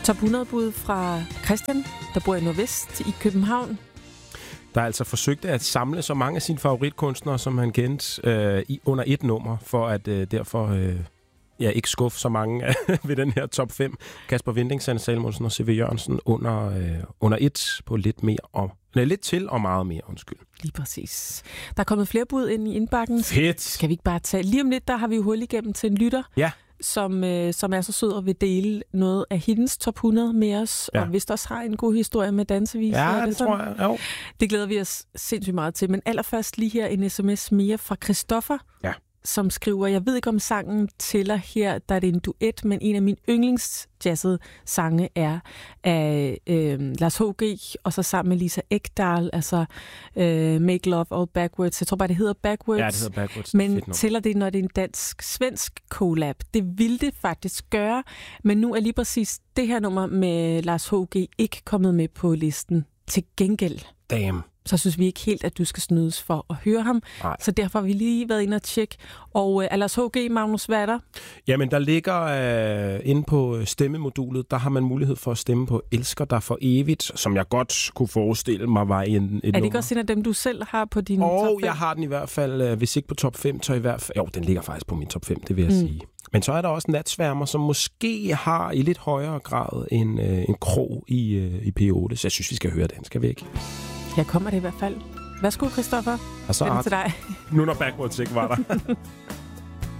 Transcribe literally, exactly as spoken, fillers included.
Top hundrede-bud fra Christian, der bor i Nordvest i København. Der er altså forsøgt at samle så mange af sine favoritkunstnere, som han kendte, øh, i under et nummer, for at øh, derfor øh, ja, ikke skuffe så mange ved den her top fem. Kasper Winding, Sanne Salomonsen og C V Jørgensen under, øh, under et på lidt mere og nej, lidt til og meget mere, undskyld. Lige præcis. Der er kommet flere bud ind i indbakken. Fedt! Skal vi ikke bare tage... Lige om lidt, der har vi jo hul igennem til en lytter. Ja. Som, øh, som er så sød og vil dele noget af hendes top hundrede med os, ja. Og vist også har en god historie med danseviser. Ja, det, det tror jeg, jo. Det glæder vi os sindssygt meget til. Men allerførst lige her en sms mere fra Christoffer, ja. Som skriver, jeg ved ikke om sangen tæller her, da det er en duet, men en af mine yndlingsjazzede sange er af øh, Lars H G, og så sammen med Lisa Ekdahl, altså øh, Make Love All Backwards. Jeg tror bare, det hedder Backwards. Ja, det hedder Backwards. Men tæller det, når det er en dansk-svensk collab? Det ville det faktisk gøre, men nu er lige præcis det her nummer med Lars H G ikke kommet med på listen. Til gengæld. Damn. Så synes vi ikke helt, at du skal snydes for at høre ham. Nej. Så derfor har vi lige været inde og tjekke. Og øh, Lars H G, Magnus, hvad er der? Jamen, der ligger øh, inde på stemmemodulet, der har man mulighed for at stemme på Elsker dig for evigt, som jeg godt kunne forestille mig var en, et nummer. Er det ikke også en af dem, du selv har på din oh, top fem? Jeg har den i hvert fald, øh, hvis ikke på top fem, så i hvert fald... Jo, den ligger faktisk på min top fem, det vil jeg mm. sige. Men så er der også Natsværmer, som måske har i lidt højere grad en, øh, en krog i, øh, i P otte, så jeg synes, vi skal høre den. Skal vi ikke? Her kommer det i hvert fald. Værsgo, Christoffer. Og så den til dig. Nu når Backwards ikke var der.